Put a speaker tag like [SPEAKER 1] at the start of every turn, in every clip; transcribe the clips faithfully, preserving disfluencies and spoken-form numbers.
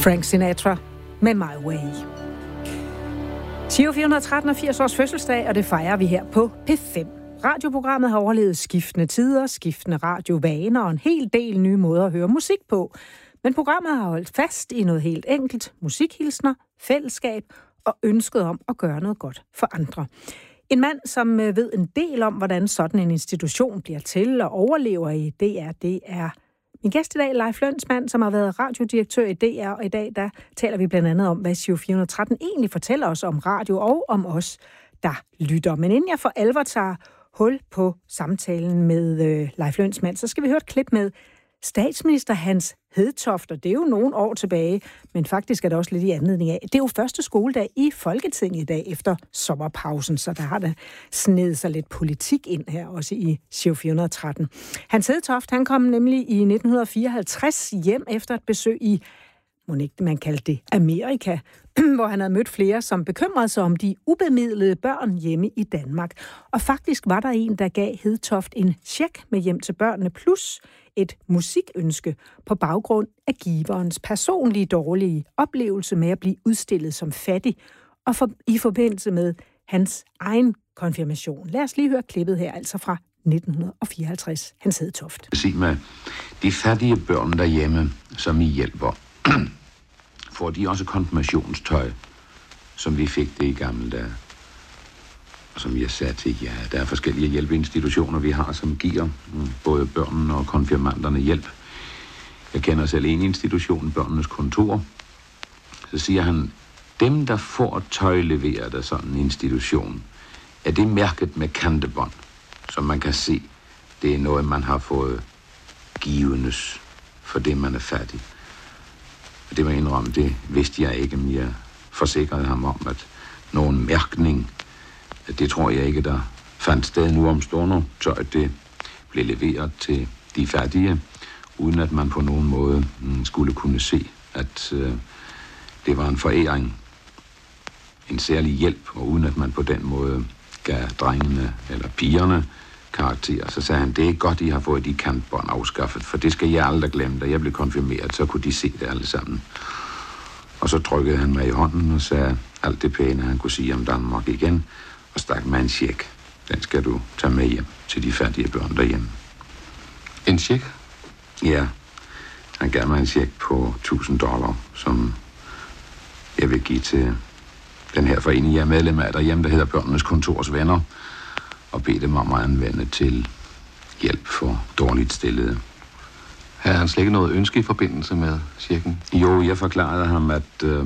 [SPEAKER 1] Frank Sinatra med My Way. Giro fire hundrede og tretten er firs års fødselsdag, og det fejrer vi her på P fem. Radioprogrammet har overlevet skiftende tider, skiftende radiovaner og en hel del nye måder at høre musik på. Men programmet har holdt fast i noget helt enkelt: musikhilsner, fællesskab og ønsket om at gøre noget godt for andre. En mand, som ved en del om, hvordan sådan en institution bliver til og overlever i D R, det er min gæst i dag, Leif Lønsmand, som har været radiodirektør i D R, og i dag der taler vi blandt andet om, hvad Giro fire hundrede og tretten egentlig fortæller os om radio og om os, der lytter. Men inden jeg for alvor tager hul på samtalen med øh, Leif Lønsmand, så skal vi høre et klip med statsminister Hans Hedtoft, og det er jo nogle år tilbage, men faktisk er det også lidt i anledning af. Det er jo første skoledag i Folketinget i dag efter sommerpausen, så der har der snedet sig lidt politik ind her, også i Giro fire hundrede og tretten. Hans Hedtoft, han kom nemlig i nitten fireoghalvtreds hjem efter et besøg i, må ikke man kaldte det, Amerika, hvor han havde mødt flere, som bekymrede sig om de ubemidlede børn hjemme i Danmark. Og faktisk var der en, der gav Hedtoft en check med hjem til børnene, plus et musikønske på baggrund af giverens personlige dårlige oplevelse med at blive udstillet som fattig, og for, i forbindelse med hans egen konfirmation. Lad os lige høre klippet her, altså fra nitten fireoghalvtreds. Hans Hedtoft.
[SPEAKER 2] Sig mig, de fattige børn derhjemme, som I hjælper, får de også konfirmationstøj, som vi fik det i gamle dage? Og som jeg sagde til jer, ja, der er forskellige hjælpeinstitutioner, vi har, som giver både børnene og konfirmanderne hjælp. Jeg kender selv en institution, Børnenes Kontor. Så siger han, dem der får tøj leveret af sådan en institution, er det mærket med kantebånd, som man kan se, det er noget, man har fået givendes, for det man er fattig. Og det må jeg indrømme, det vidste jeg ikke, men jeg forsikrede ham om, at nogen mærkning, det tror jeg ikke, der fandt sted nu om stunder, så at det blev leveret til de fattige, uden at man på nogen måde skulle kunne se, at øh, det var en foræring, en særlig hjælp, og uden at man på den måde gav drengene eller pigerne karakter. Så sagde han, det er godt, I har fået de kantbånd afskaffet, for det skal jeg aldrig glemme. Da jeg blev konfirmeret, så kunne de se det alle sammen. Og så trykkede han mig i hånden og sagde alt det pæne, han kunne sige om Danmark igen, og stak mig en check. Den skal du tage med hjem til de fattige børn derhjemme.
[SPEAKER 3] En check?
[SPEAKER 2] Ja. Han gav mig en check på tusind dollar, som jeg vil give til den her forening, jeg er medlem af derhjemme, der hedder Børnenes Kontors Venner, og bede dem om at anvende til hjælp for dårligt stillede.
[SPEAKER 3] Havde han slet ikke noget ønske i forbindelse med checken?
[SPEAKER 2] Jo, jeg forklarede ham, at øh,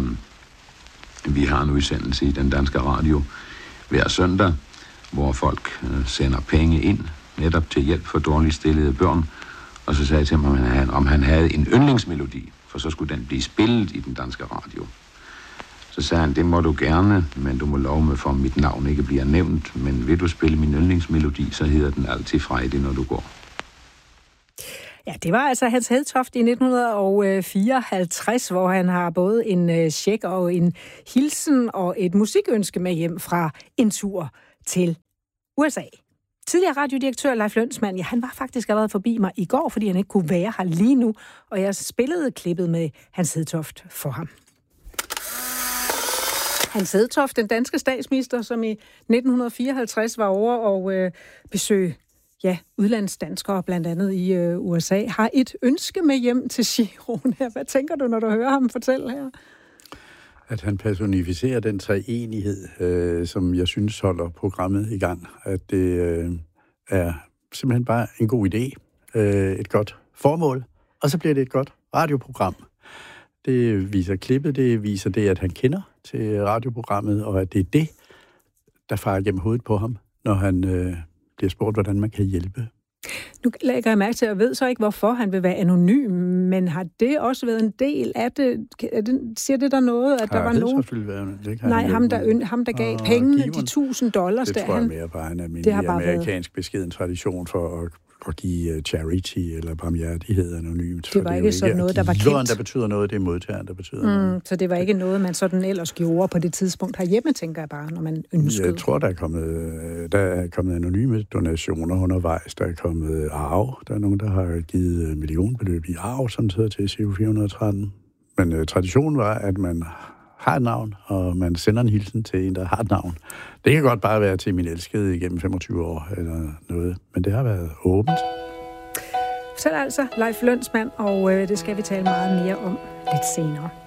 [SPEAKER 2] vi har en udsendelse i den danske radio hver søndag, hvor folk øh, sender penge ind netop til hjælp for dårligt stillede børn. Og så sagde jeg til ham, om han havde, om han havde en yndlingsmelodi, for så skulle den blive spillet i den danske radio. Så sagde han, det må du gerne, men du må love mig for, at mit navn ikke bliver nævnt. Men vil du spille min yndlingsmelodi, så hedder den altid Frejdig, når du går.
[SPEAKER 1] Ja, det var altså Hans Hedtoft i nitten fireoghalvtreds, hvor han har både en check og en hilsen og et musikønske med hjem fra en tur til U S A. Tidligere radiodirektør Leif Lønsmand, ja, han var faktisk allerede forbi mig i går, fordi han ikke kunne være her lige nu, og jeg spillede klippet med Hans Hedtoft for ham. Hans Hedtoft, den danske statsminister, som i nitten fireoghalvtreds var over og øh, besøgte ja, udlandsdanskere, blandt andet i øh, U S A, har et ønske med hjem til Giroen her. Hvad tænker du, når du hører ham fortælle her?
[SPEAKER 4] At han personificerer den treenighed, øh, som jeg synes holder programmet i gang. At det øh, er simpelthen bare en god idé, øh, et godt formål, og så bliver det et godt radioprogram. Det viser klippet, det viser det, at han kender til radioprogrammet, og at det er det, der farer gennem hovedet på ham, når han øh, bliver spurgt, hvordan man kan hjælpe.
[SPEAKER 1] Nu lægger jeg mærke til, at jeg ved så ikke, hvorfor han vil være anonym, men har det også været en del af det? Siger det der noget, at
[SPEAKER 4] har
[SPEAKER 1] der var nogen... Nej, ham der, ham, der gav pengene, giveren, de tusind dollars.
[SPEAKER 4] Det
[SPEAKER 1] der,
[SPEAKER 4] tror jeg
[SPEAKER 1] han...
[SPEAKER 4] mere bare en almindelig amerikansk været... beskeden tradition for at, at give charity eller barmhjertighed anonymt.
[SPEAKER 1] Det var ikke sådan noget, der var kendt.
[SPEAKER 4] Der betyder noget, det er modtageren, der betyder
[SPEAKER 1] mm,
[SPEAKER 4] noget.
[SPEAKER 1] Så det var ikke noget, man sådan ellers gjorde på det tidspunkt herhjemme, tænker jeg bare, når man ønskede.
[SPEAKER 4] Jeg tror, der er kommet, der er kommet anonyme donationer undervejs. Der er kommet arv. Der er nogen, der har givet millionbeløb i arv, samtidig til Giro fire hundrede og tretten. men øh, traditionen var, at man har et navn, og man sender en hilsen til en, der har et navn. Det kan godt bare være til min elskede igennem femogtyve år eller noget, men det har været åbent.
[SPEAKER 1] Fortæl altså Leif Lønsmand, og øh, det skal vi tale meget mere om lidt senere.